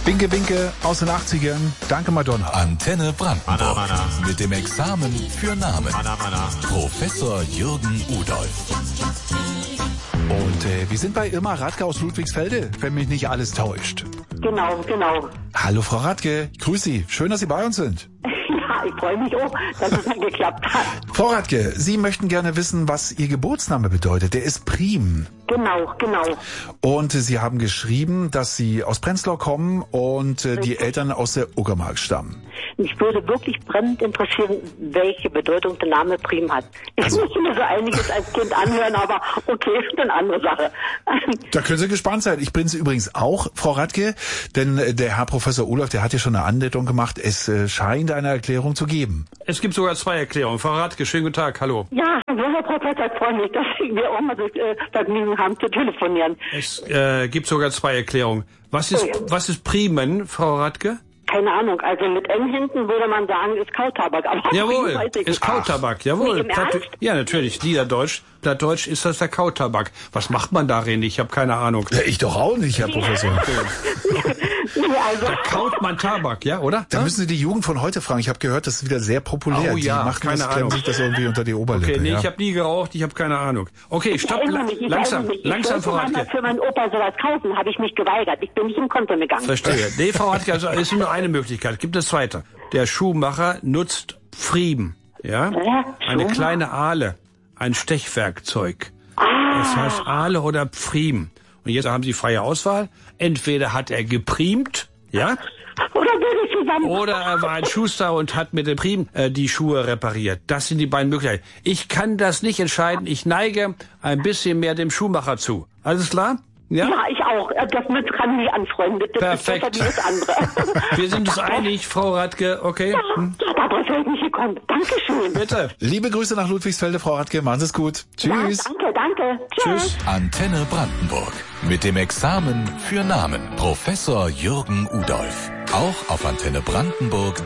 Binke Binke aus den 80ern. Danke Madonna. Antenne Brandenburg. Mana. Mit dem Examen für Namen. Mana. Professor Jürgen Udolf. Und wir sind bei Irma Radke aus Ludwigsfelde, wenn mich nicht alles täuscht. Genau. Hallo Frau Radke, ich grüße Sie. Schön, dass Sie bei uns sind. Ja, ich freue mich auch, dass es dann geklappt hat. Frau Radke, Sie möchten gerne wissen, was Ihr Geburtsname bedeutet. Der ist Prim. Genau. Und Sie haben geschrieben, dass Sie aus Prenzlau kommen und die Eltern aus der Uckermark stammen. Mich würde wirklich brennend interessieren, welche Bedeutung der Name Prim hat. Ich musste mir so einiges als Kind anhören, aber okay, ist eine andere Sache. Da können Sie gespannt sein. Ich bin es übrigens auch, Frau Radke, denn der Herr Professor Udolf, der hat ja schon eine Andeutung gemacht. Es scheint eine Erklärung zu geben. Es gibt sogar 2 Erklärungen. Frau Radke, schönen guten Tag, hallo. Ja, Herr Professor, ich freue mich, dass wir auch mal das Vergnügen haben zu telefonieren. Es gibt sogar 2 Erklärungen. Was ist Primen, Frau Radke? Keine Ahnung, also mit N hinten würde man sagen, ist Kautabak. Aber Jawohl, weiß ich ist nicht. Kautabak, jawohl. Nee, im Ernst? Ja, natürlich, Niederdeutsch. Plattdeutsch ist das der Kautabak. Was macht man darin? Ich habe keine Ahnung. Ja, ich doch auch nicht, Herr Professor. Nee, also, Da kaut man Tabak, ja, oder? Da müssen Sie die Jugend von heute fragen. Ich habe gehört, das ist wieder sehr populär. Oh ja, die machen keine das, klemmen Ahnung. sich das irgendwie unter die Oberlippe. Okay, nee, ja. ich habe nie geraucht, ich habe keine Ahnung. Okay, stopp, erinnere mich, ich langsam, erinnere mich. Frau Ich wollte mal Radke. für meinen Opa sowas kaufen, habe ich mich geweigert. Ich bin nicht im Konto gegangen. Verstehe. Nee, Frau Radke, also es ist nur eine Möglichkeit. Gibt es weiter. Der Schuhmacher nutzt Friemen, ja? Eine kleine Ahle, ein Stechwerkzeug. Das heißt Ahle oder Pfriem. Und jetzt haben Sie freie Auswahl. Entweder hat er gepriemt, ja? Oder würde zusammen. Oder er war ein Schuster und hat mit dem Prim die Schuhe repariert. Das sind die beiden Möglichkeiten. Ich kann das nicht entscheiden. Ich neige ein bisschen mehr dem Schuhmacher zu. Alles klar? Ja? Ja, ich auch. Das kann mich anfreunden. Das Perfekt. ist besser wie das andere. Wir sind uns einig, Frau Radke, okay? Ja, darauf wäre ich nicht gekommen. Dankeschön. Bitte. Liebe Grüße nach Ludwigsfelde, Frau Radke. Machen Sie es gut. Tschüss. Ja, danke. Tschüss. Antenne Brandenburg. Mit dem Examen für Namen. Professor Jürgen Udolf. Auch auf antennebrandenburg.de.